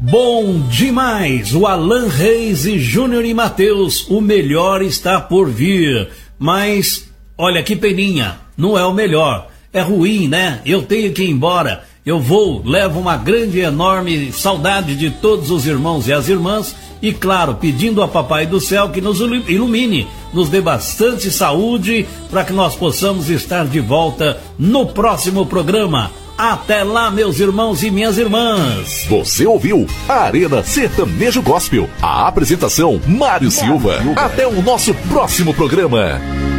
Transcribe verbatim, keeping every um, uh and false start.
Bom demais! O Alan Reis e Júnior e Matheus, o melhor está por vir. Mas, olha que peninha, não é o melhor. É ruim, né? Eu tenho que ir embora. Eu vou, levo uma grande e enorme saudade de todos os irmãos e as irmãs. E claro, pedindo a Papai do Céu que nos ilumine, nos dê bastante saúde para que nós possamos estar de volta no próximo programa. Até lá, meus irmãos e minhas irmãs. Você ouviu a Arena Sertanejo Gospel. A apresentação, Mário Silva. Até o nosso próximo programa.